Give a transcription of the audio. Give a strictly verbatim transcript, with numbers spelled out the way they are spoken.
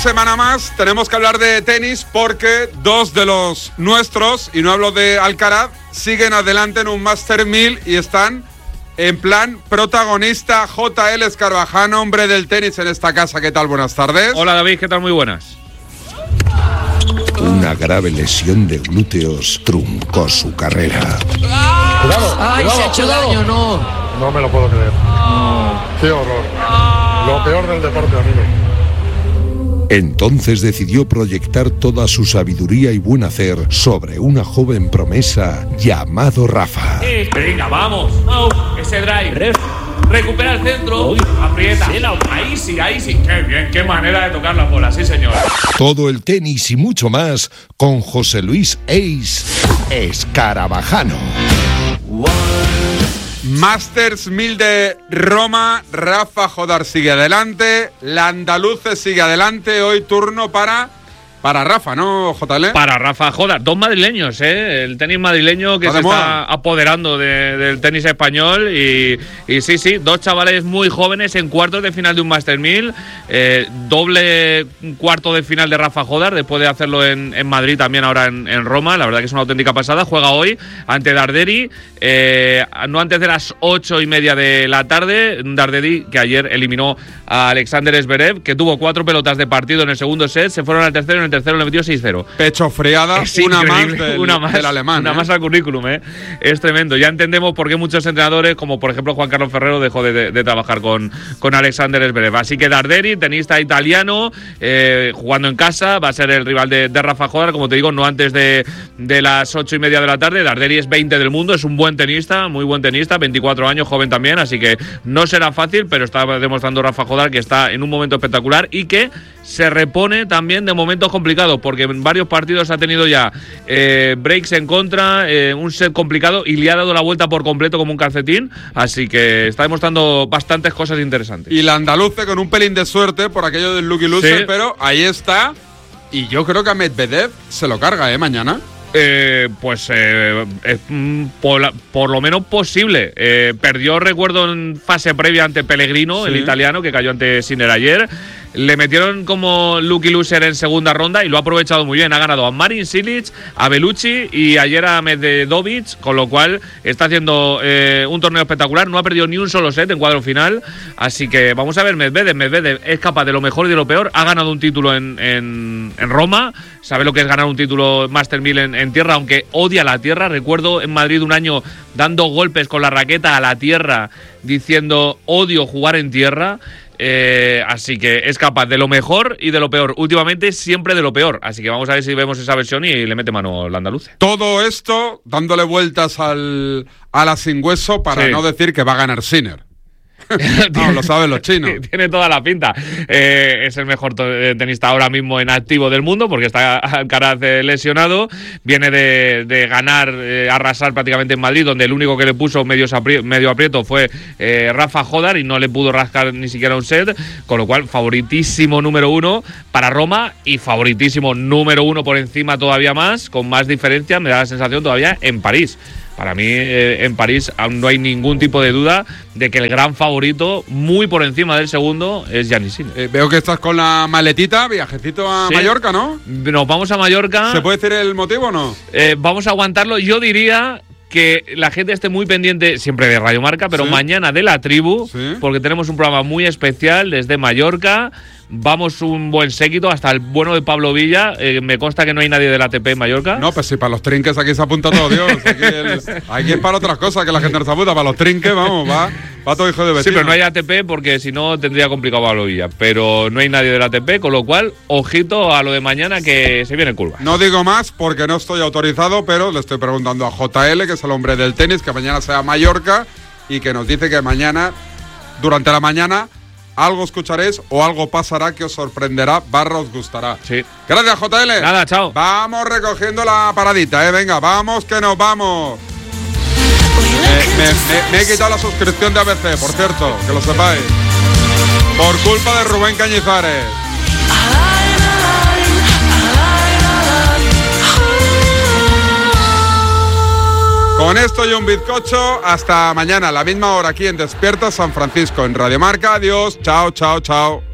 semana más tenemos que hablar de tenis porque dos de los nuestros, y no hablo de Alcaraz, siguen adelante en un Master mil y están en plan protagonista. J L Escarabajano, hombre del tenis en esta casa. ¿Qué tal? Buenas tardes. Hola David, ¿qué tal? Muy buenas. Una grave lesión de glúteos truncó su carrera. Cuidado, ¡Ay, cuidado, se ha hecho cuidado. daño, no! No me lo puedo creer. No. Qué horror. Lo peor del deporte, amigo. Entonces decidió proyectar toda su sabiduría y buen hacer sobre una joven promesa llamado Rafa. Eh, venga, vamos. Oh, ese drive. Ref. Recupera el centro. Uy, aprieta. Ahí sí, ahí sí. Qué bien, qué manera de tocar la bola, sí señor. Todo el tenis y mucho más con José Luis Ace Escarabajano. Masters mil de Roma. Rafa Jodar sigue adelante. La andaluce sigue adelante. Hoy turno para... Para Rafa, ¿no, J L? Para Rafa Jodar, dos madrileños, ¿eh? El tenis madrileño que está se de está moda. apoderando de, del tenis español y, y sí, sí, dos chavales muy jóvenes en cuartos de final de un Master mil, eh, doble cuarto de final de Rafa Jodar, después de hacerlo en, en Madrid, también ahora en, en Roma, la verdad que es una auténtica pasada. Juega hoy ante Darderi, eh, no antes de las ocho y media de la tarde, Darderi que ayer eliminó a Alexander Zverev, que tuvo cuatro pelotas de partido en el segundo set, se fueron al tercero, en el tercero le metió seis cero. Pecho friada, Es una más, increíble, del, una más del alemán. Una ¿eh? más al currículum, ¿eh? Es tremendo. Ya entendemos por qué muchos entrenadores, como por ejemplo Juan Carlos Ferrero, dejó de, de, de trabajar con, con Alexander Zverev. Así que Darderi, tenista italiano, eh, jugando en casa, va a ser el rival de, de Rafa Jodar, como te digo, no antes de, de las ocho y media de la tarde. Darderi es veinte del mundo, es un buen tenista, muy buen tenista, veinticuatro años, joven también, así que no será fácil, pero está demostrando Rafa Jodar que está en un momento espectacular y que se repone también de momentos complicados, porque en varios partidos ha tenido ya eh, breaks en contra, eh, un set complicado y le ha dado la vuelta por completo como un calcetín, así que está demostrando bastantes cosas interesantes. Y la andaluce con un pelín de suerte por aquello del Lucky Loser, Sí. pero ahí está. Y yo creo que a Medvedev se lo carga, ¿eh? Mañana. Eh, pues eh, eh, por, por lo menos posible. Eh, perdió, recuerdo, en fase previa ante Pellegrino, Sí. el italiano, que cayó ante Sinner ayer. Le metieron como lucky loser en segunda ronda y lo ha aprovechado muy bien. Ha ganado a Marin Cilic, a Bellucci y ayer a Medvedovic, con lo cual está haciendo eh, un torneo espectacular. No ha perdido ni un solo set en cuadro final. Así que vamos a ver, Medvedev. Medvedev es capaz de lo mejor y de lo peor. Ha ganado un título en, en, en Roma. Sabe lo que es ganar un título Master mil en, en tierra, aunque odia la tierra. Recuerdo en Madrid un año dando golpes con la raqueta a la tierra, diciendo odio jugar en tierra. Eh, así que es capaz de lo mejor y de lo peor. Últimamente siempre de lo peor. Así que vamos a ver si vemos esa versión y le mete mano la andaluce. Todo esto dándole vueltas al, a la sin hueso para Sí. no decir que va a ganar Sinner. No, lo saben los chinos. Tiene toda la pinta. Eh, es el mejor to- tenista ahora mismo en activo del mundo porque está Alcaraz eh, lesionado. Viene de, de ganar, eh, arrasar prácticamente en Madrid, donde el único que le puso medio, apri- medio aprieto fue eh, Rafa Jodar y no le pudo rascar ni siquiera un set. Con lo cual, favoritísimo número uno para Roma y favoritísimo número uno por encima todavía más, con más diferencia, me da la sensación todavía en París. Para mí, eh, en París aún no hay ningún tipo de duda de que el gran favorito, muy por encima del segundo, es Giannis Sinner. Eh, veo que estás con la maletita, viajecito a Sí. Mallorca, ¿no? Nos vamos a Mallorca. ¿Se puede decir el motivo o no? Eh, vamos a aguantarlo. Yo diría que la gente esté muy pendiente siempre de Radio Marca, pero Sí. mañana de La Tribu, Sí. porque tenemos un programa muy especial desde Mallorca. Vamos un buen séquito, hasta el bueno de Pablo Villa. Eh, me consta que no hay nadie del A T P en Mallorca. No, pues si para los trinques aquí se apunta todo Dios. Aquí, el- aquí es para otras cosas que la gente no se apunta. Para los trinques, vamos, va, va todo hijo de vecino. Sí, pero no hay A T P porque si no tendría complicado Pablo Villa. Pero no hay nadie del A T P, con lo cual, ojito a lo de mañana que se viene curva. No digo más porque no estoy autorizado, pero le estoy preguntando a J L, que es el hombre del tenis, que mañana sea Mallorca y que nos dice que mañana, durante la mañana, algo escucharéis o algo pasará que os sorprenderá, barra os gustará. Sí. Gracias, J L. Nada, chao. Vamos recogiendo la paradita, eh. Venga, vamos que nos vamos. Me, me- me- me he quitado la suscripción de A B C, por cierto, que lo sepáis. Por culpa de Rubén Cañizares. Con esto y un bizcocho, hasta mañana a la misma hora aquí en Despierta San Francisco, en Radio Marca. Adiós, chao, chao, chao.